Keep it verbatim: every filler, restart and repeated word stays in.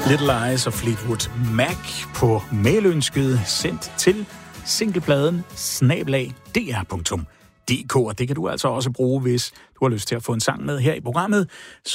Little Eyes og Fleetwood Mac på mailønsket sendt til singlepladen snabel-a d r punktum d k. Og det kan du altså også bruge, hvis du har lyst til at få en sang med her i programmet.